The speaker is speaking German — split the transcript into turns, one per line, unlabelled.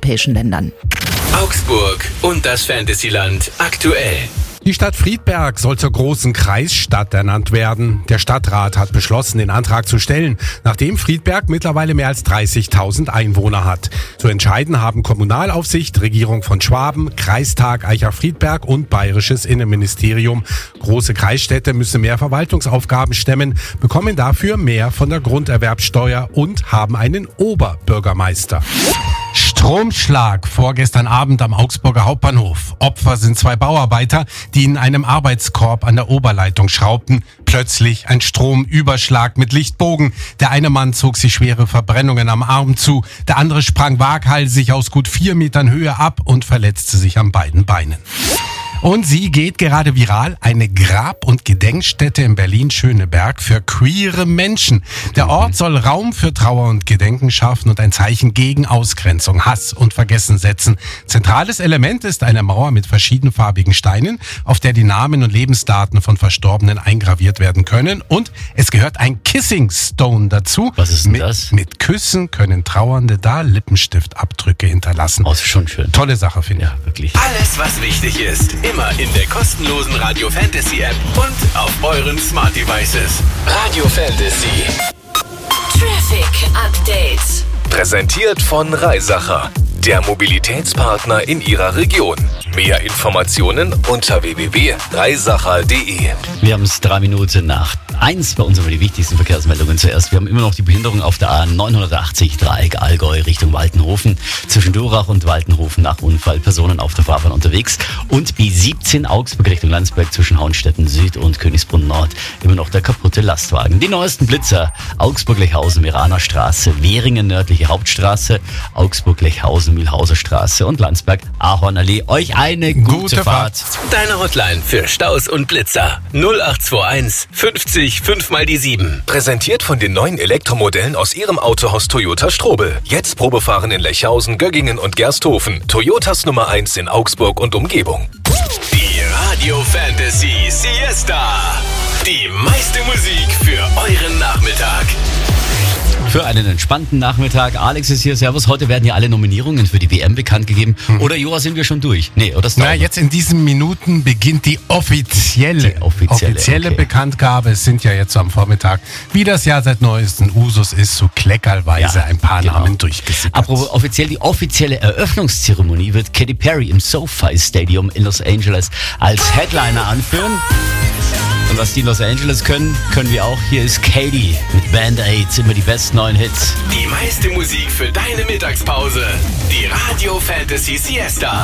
europäischen Ländern.
Augsburg und das Fantasyland aktuell.
Die Stadt Friedberg soll zur großen Kreisstadt ernannt werden. Der Stadtrat hat beschlossen, den Antrag zu stellen, nachdem Friedberg mittlerweile mehr als 30.000 Einwohner hat. Zu entscheiden haben Kommunalaufsicht, Regierung von Schwaben, Kreistag Aicha-Friedberg und Bayerisches Innenministerium. Große Kreisstädte müssen mehr Verwaltungsaufgaben stemmen, bekommen dafür mehr von der Grunderwerbsteuer und haben einen Oberbürgermeister. Stromschlag vorgestern Abend am Augsburger Hauptbahnhof. Opfer sind 2 Bauarbeiter, die in einem Arbeitskorb an der Oberleitung schraubten. Plötzlich ein Stromüberschlag mit Lichtbogen. Der eine Mann zog sich schwere Verbrennungen am Arm zu. Der andere sprang waghalsig aus gut 4 Metern Höhe ab und verletzte sich an beiden Beinen. Und sie geht gerade viral, eine Grab- und Gedenkstätte in Berlin-Schöneberg für queere Menschen. Der Ort soll Raum für Trauer und Gedenken schaffen und ein Zeichen gegen Ausgrenzung, Hass und Vergessen setzen. Zentrales Element ist eine Mauer mit verschiedenfarbigen Steinen, auf der die Namen und Lebensdaten von Verstorbenen eingraviert werden können. Und es gehört ein Kissing Stone dazu.
Was ist denn das?
Mit Küssen können Trauernde da Lippenstiftabdrücke hinterlassen.
Oh, ist schon schön.
Tolle Sache, finde ich.
Ja, wirklich.
Alles, was wichtig ist, immer in der kostenlosen Radio Fantasy App und auf euren Smart Devices. Radio Fantasy.
Traffic Update.
Präsentiert von Reisacher, der Mobilitätspartner in Ihrer Region. Mehr Informationen unter www.reisacher.de.
Wir haben es 3 Minuten nach 1. Bei uns haben wir die wichtigsten Verkehrsmeldungen zuerst. Wir haben immer noch die Behinderung auf der A980 Dreieck Allgäu Richtung Waltenhofen. Zwischen Durach und Waltenhofen nach Unfall. Personen auf der Fahrbahn unterwegs. Und B17 Augsburg Richtung Landsberg zwischen Hauenstetten Süd und Königsbrunn Nord. Immer noch der kaputte Lastwagen. Die neuesten Blitzer. Augsburg-Lechhausen, Meraner Straße, Währingen nördliche Hauptstraße, Augsburg-Lechhausen, Mühlhauser Straße und Landsberg Ahornallee. Euch eine gute Fahrt.
Deine Hotline für Staus und Blitzer. 0821 50 5 mal die 7.
Präsentiert von den neuen Elektromodellen aus Ihrem Autohaus Toyota Strobel. Jetzt Probefahren in Lechhausen, Göggingen und Gersthofen. Toyotas Nummer 1 in Augsburg und Umgebung.
Die Radio Fantasy Siesta. Die meiste Musik für euren Nachmittag.
Für einen entspannten Nachmittag. Alex ist hier. Servus. Heute werden ja alle Nominierungen für die WM bekannt gegeben. Oder Joa, sind wir schon durch? Nee, oder?
Na, jetzt in diesen Minuten beginnt die offizielle
okay.
Bekanntgabe. Es sind ja jetzt so am Vormittag, wie das ja seit neuestem Usus ist, so kleckerweise ein paar Namen durchgesickert.
Apropos offiziell, die offizielle Eröffnungszeremonie wird Katy Perry im SoFi Stadium in Los Angeles als Headliner anführen. Und was die in Los Angeles können wir auch. Hier ist Katy mit Band-Aids, immer die besten neuen Hits.
Die meiste Musik für deine Mittagspause. Die Radio Fantasy Siesta.